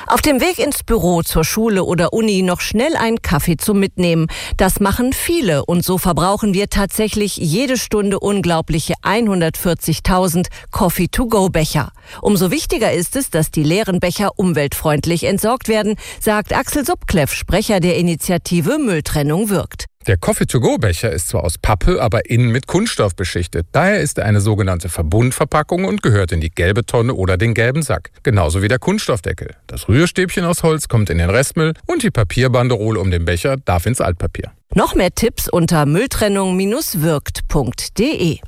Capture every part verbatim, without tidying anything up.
Auf dem Weg ins Büro, zur Schule oder Uni noch schnell einen Kaffee zum Mitnehmen. Das machen viele und so verbrauchen wir tatsächlich jede Stunde unglaubliche hundertvierzigtausend Coffee-to-go-Becher. Umso wichtiger ist es, dass die leeren Becher umweltfreundlich entsorgt werden, sagt Axel Subkleff, Sprecher der Initiative Mülltrennung wirkt. Der Coffee-to-go-Becher ist zwar aus Pappe, aber innen mit Kunststoff beschichtet. Daher ist er eine sogenannte Verbundverpackung und gehört in die gelbe Tonne oder den gelben Sack. Genauso wie der Kunststoffdeckel. Das Rührstäbchen aus Holz kommt in den Restmüll und die Papierbanderole um den Becher darf ins Altpapier. Noch mehr Tipps unter mülltrennung wirkt punkt de.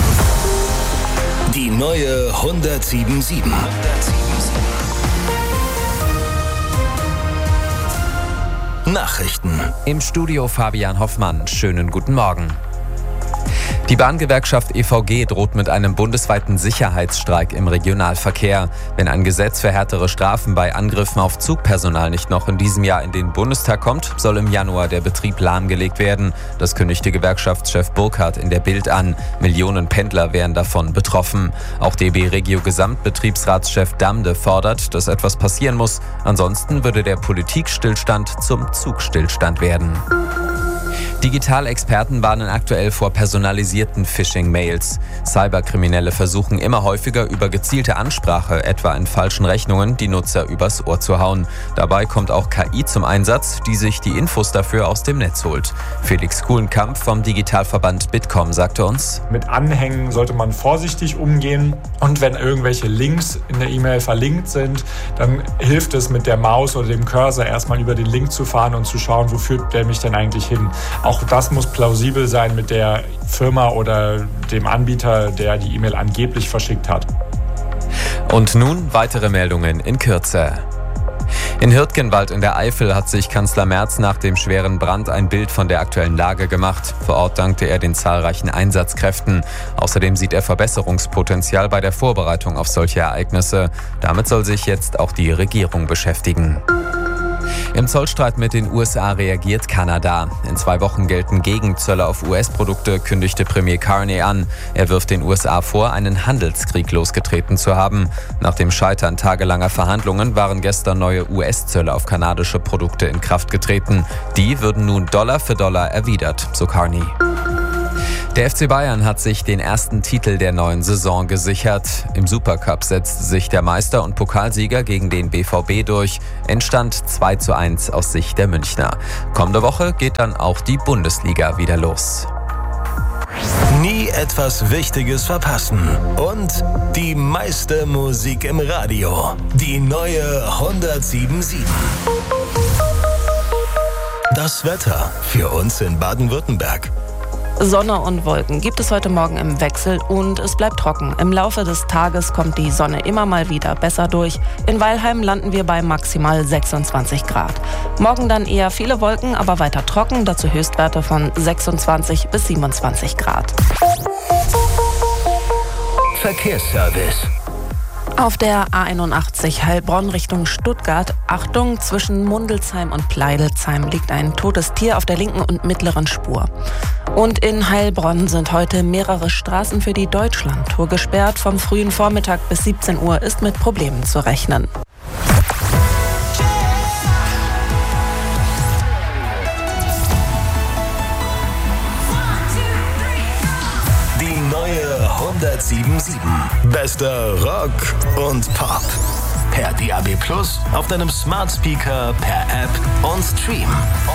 Die neue hundertsieben Komma sieben. Nachrichten. Im Studio Fabian Hoffmann. Schönen guten Morgen. Die Bahngewerkschaft E V G droht mit einem bundesweiten Sicherheitsstreik im Regionalverkehr. Wenn ein Gesetz für härtere Strafen bei Angriffen auf Zugpersonal nicht noch in diesem Jahr in den Bundestag kommt, soll im Januar der Betrieb lahmgelegt werden. Das kündigte Gewerkschaftschef Burkhardt in der Bild an. Millionen Pendler wären davon betroffen. Auch D B Regio Gesamtbetriebsratschef Damde fordert, dass etwas passieren muss. Ansonsten würde der Politikstillstand zum Zugstillstand werden. Digitalexperten warnen aktuell vor personalisierten Phishing-Mails. Cyberkriminelle versuchen immer häufiger über gezielte Ansprache, etwa in falschen Rechnungen, die Nutzer übers Ohr zu hauen. Dabei kommt auch K I zum Einsatz, die sich die Infos dafür aus dem Netz holt. Felix Kuhlenkamp vom Digitalverband Bitkom sagte uns: Mit Anhängen sollte man vorsichtig umgehen und wenn irgendwelche Links in der E-Mail verlinkt sind, dann hilft es mit der Maus oder dem Cursor erstmal über den Link zu fahren und zu schauen, wo führt der mich denn eigentlich hin. Auch das muss plausibel sein mit der Firma oder dem Anbieter, der die E-Mail angeblich verschickt hat. Und nun weitere Meldungen in Kürze. In Hürtgenwald in der Eifel hat sich Kanzler Merz nach dem schweren Brand ein Bild von der aktuellen Lage gemacht. Vor Ort dankte er den zahlreichen Einsatzkräften. Außerdem sieht er Verbesserungspotenzial bei der Vorbereitung auf solche Ereignisse. Damit soll sich jetzt auch die Regierung beschäftigen. Im Zollstreit mit den U S A reagiert Kanada. In zwei Wochen gelten Gegenzölle auf U S-Produkte, kündigte Premier Carney an. Er wirft den U S A vor, einen Handelskrieg losgetreten zu haben. Nach dem Scheitern tagelanger Verhandlungen waren gestern neue U S-Zölle auf kanadische Produkte in Kraft getreten. Die würden nun Dollar für Dollar erwidert, so Carney. Der F C Bayern hat sich den ersten Titel der neuen Saison gesichert. Im Supercup setzte sich der Meister und Pokalsieger gegen den B V B durch. Endstand zwei zu eins aus Sicht der Münchner. Kommende Woche geht dann auch die Bundesliga wieder los. Nie etwas Wichtiges verpassen. Und die meiste Musik im Radio. Die neue hundertsieben Komma sieben. Das Wetter für uns in Baden-Württemberg. Sonne und Wolken gibt es heute Morgen im Wechsel und es bleibt trocken. Im Laufe des Tages kommt die Sonne immer mal wieder besser durch. In Weilheim landen wir bei maximal sechsundzwanzig Grad. Morgen dann eher viele Wolken, aber weiter trocken, dazu Höchstwerte von sechsundzwanzig bis siebenundzwanzig Grad. Verkehrsservice. Auf der A einundachtzig Heilbronn Richtung Stuttgart, Achtung, zwischen Mundelsheim und Pleidelsheim liegt ein totes Tier auf der linken und mittleren Spur. Und in Heilbronn sind heute mehrere Straßen für die Deutschlandtour gesperrt. Vom frühen Vormittag bis siebzehn Uhr ist mit Problemen zu rechnen. hundertsieben Komma sieben. Bester Rock und Pop. Per D A B Plus, auf deinem Smart Speaker, per App und Stream.